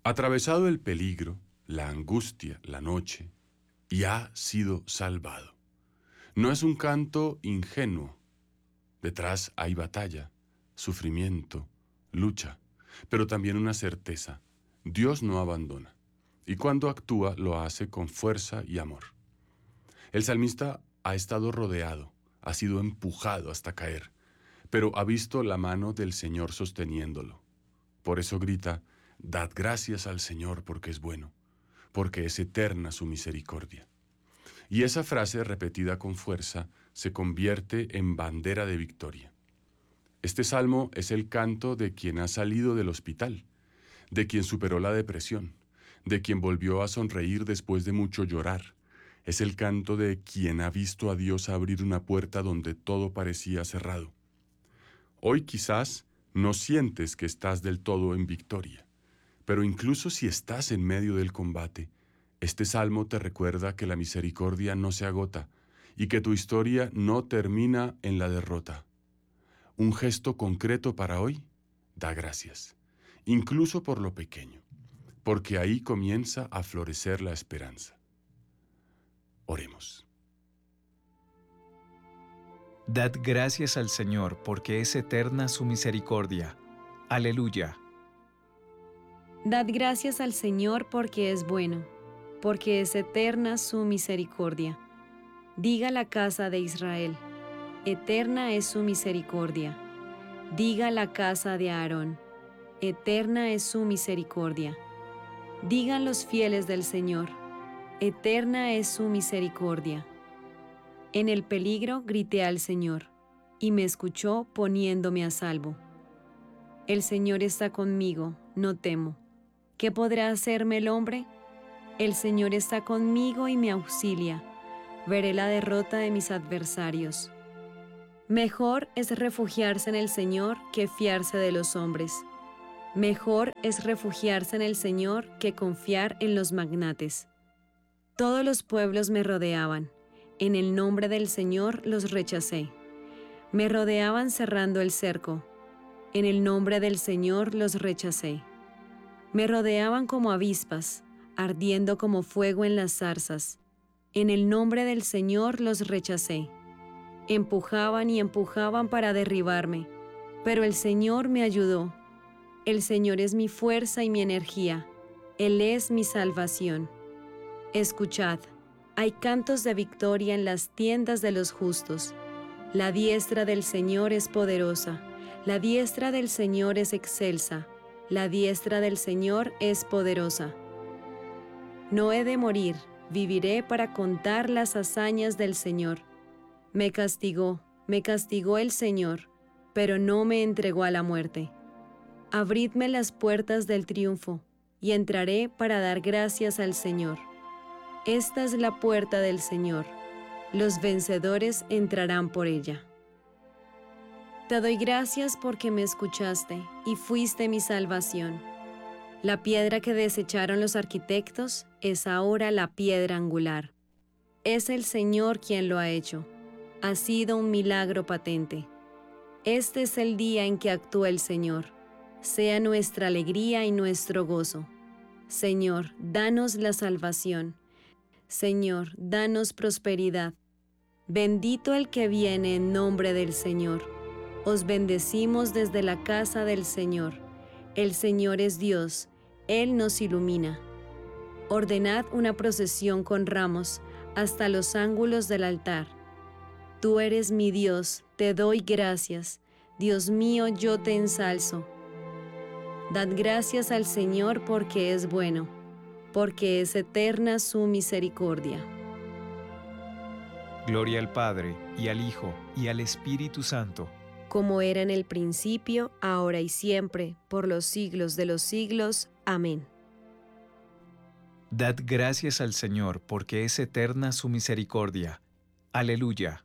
Atravesado el peligro, la angustia, la noche, y ha sido salvado. No es un canto ingenuo. Detrás hay batalla, sufrimiento, lucha, pero también una certeza. Dios no abandona, y cuando actúa lo hace con fuerza y amor. El salmista ha estado rodeado, ha sido empujado hasta caer, pero ha visto la mano del Señor sosteniéndolo. Por eso grita: dad gracias al Señor porque es bueno, porque es eterna su misericordia. Y esa frase repetida con fuerza se convierte en bandera de victoria. Este salmo es el canto de quien ha salido del hospital, de quien superó la depresión, de quien volvió a sonreír después de mucho llorar. Es el canto de quien ha visto a Dios abrir una puerta donde todo parecía cerrado. Hoy quizás no sientes que estás del todo en victoria, pero incluso si estás en medio del combate, este salmo te recuerda que la misericordia no se agota y que tu historia no termina en la derrota. Un gesto concreto para hoy: da gracias, incluso por lo pequeño, porque ahí comienza a florecer la esperanza. Oremos. Dad gracias al Señor, porque es eterna su misericordia. Aleluya. Dad gracias al Señor porque es bueno, porque es eterna su misericordia. Diga la casa de Israel: eterna es su misericordia. Diga la casa de Aarón: eterna es su misericordia. Digan los fieles del Señor: eterna es su misericordia. En el peligro grité al Señor, y me escuchó poniéndome a salvo. El Señor está conmigo, no temo. ¿Qué podrá hacerme el hombre? El Señor está conmigo y me auxilia. Veré la derrota de mis adversarios. Mejor es refugiarse en el Señor que fiarse de los hombres. Mejor es refugiarse en el Señor que confiar en los magnates. Todos los pueblos me rodeaban. En el nombre del Señor los rechacé. Me rodeaban cerrando el cerco. En el nombre del Señor los rechacé. Me rodeaban como avispas, ardiendo como fuego en las zarzas. En el nombre del Señor los rechacé. Empujaban y empujaban para derribarme, pero el Señor me ayudó. El Señor es mi fuerza y mi energía. Él es mi salvación. Escuchad, hay cantos de victoria en las tiendas de los justos. La diestra del Señor es poderosa. La diestra del Señor es excelsa. La diestra del Señor es poderosa. No he de morir, viviré para contar las hazañas del Señor. Me castigó el Señor, pero no me entregó a la muerte. Abridme las puertas del triunfo, y entraré para dar gracias al Señor. Esta es la puerta del Señor. Los vencedores entrarán por ella. Te doy gracias porque me escuchaste y fuiste mi salvación. La piedra que desecharon los arquitectos es ahora la piedra angular. Es el Señor quien lo ha hecho. Ha sido un milagro patente. Este es el día en que actúa el Señor. Sea nuestra alegría y nuestro gozo. Señor, danos la salvación. Señor, danos prosperidad. Bendito el que viene en nombre del Señor. Os bendecimos desde la casa del Señor. El Señor es Dios, Él nos ilumina. Ordenad una procesión con ramos hasta los ángulos del altar. Tú eres mi Dios, te doy gracias. Dios mío, yo te ensalzo. Dad gracias al Señor porque es bueno, porque es eterna su misericordia. Gloria al Padre, y al Hijo, y al Espíritu Santo. Como era en el principio, ahora y siempre, por los siglos de los siglos. Amén. Dad gracias al Señor, porque es eterna su misericordia. Aleluya.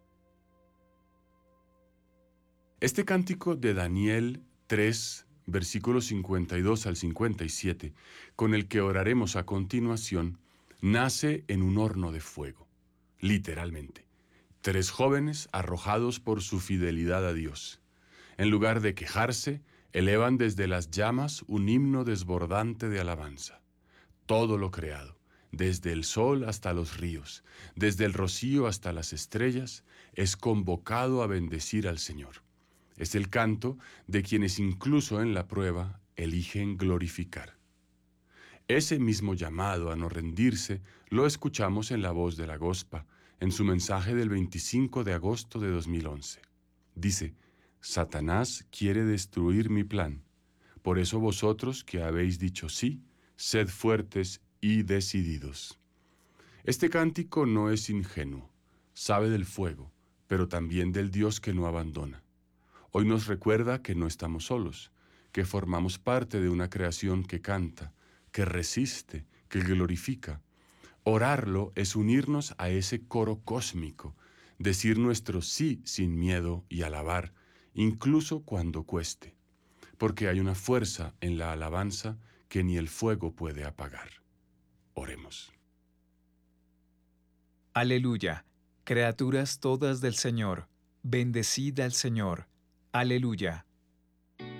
Este cántico de Daniel 3, versículos 52 al 57, con el que oraremos a continuación, nace en un horno de fuego, literalmente. 3 jóvenes arrojados por su fidelidad a Dios. En lugar de quejarse, Elevan desde las llamas un himno desbordante de alabanza. Todo lo creado, desde el sol hasta los ríos, desde el rocío hasta las estrellas, es convocado a bendecir al Señor. Es el canto de quienes incluso en la prueba eligen glorificar. Ese mismo llamado a no rendirse lo escuchamos en la voz de la Gospa, en su mensaje del 25 de agosto de 2011. Dice: Satanás quiere destruir mi plan. Por eso vosotros que habéis dicho sí, sed fuertes y decididos. Este cántico no es ingenuo, sabe del fuego, pero también del Dios que no abandona. Hoy nos recuerda que no estamos solos, que formamos parte de una creación que canta, que resiste, que glorifica. Orarlo es unirnos a ese coro cósmico, decir nuestro sí sin miedo y alabar, incluso cuando cueste, porque hay una fuerza en la alabanza que ni el fuego puede apagar. Oremos. Aleluya. Criaturas todas del Señor, bendecid al Señor. Aleluya.